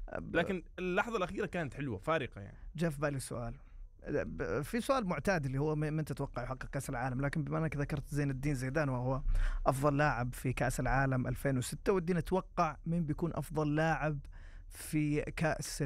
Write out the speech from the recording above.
لكن اللحظة الأخيرة كانت حلوة فارقة يعني. جاء في بالي سؤال، في سؤال معتاد اللي هو من تتوقع يحقق كأس العالم، لكن بما أنك ذكرت زين الدين زيدان وهو أفضل لاعب في كأس العالم 2006، ودي نتوقع من بيكون أفضل لاعب في كأس